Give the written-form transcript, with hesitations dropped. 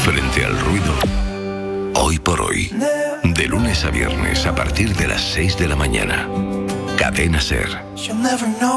frente al ruido. Hoy por hoy. De lunes a viernes a partir de las 6 de la mañana. Cadena SER.